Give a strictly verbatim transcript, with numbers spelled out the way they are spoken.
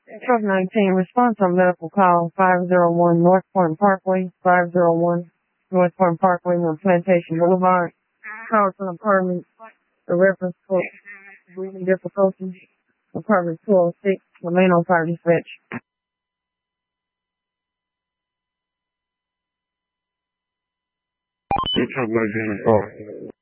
Truck nineteen, response on medical call five oh one North Point Parkway, five oh one North Point Parkway on Plantation Boulevard. Call to an apartment, the reference code, breathing difficulties, apartment two oh six, remain on fire dispatch. Truck nineteen, oh.